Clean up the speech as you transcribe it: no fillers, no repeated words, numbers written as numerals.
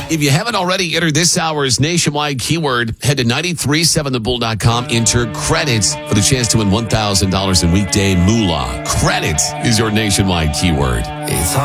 If you haven't already entered this hour's nationwide keyword, head to 937thebull.com. Enter credits for the chance to win $1,000 in weekday moolah. Credits is your nationwide keyword. It's